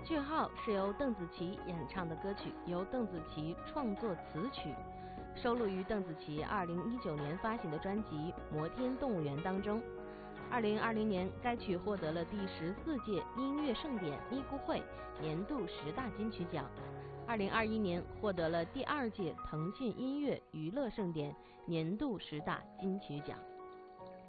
句号是由邓紫棋演唱的歌曲，由邓紫棋创作词曲，收录于邓紫棋2019年发行的专辑《摩天动物园》当中。2020年，该曲获得了第14届音乐盛典咪咕会年度10大金曲奖。2021年获得了第2届腾讯音乐娱乐盛典年度10大金曲奖。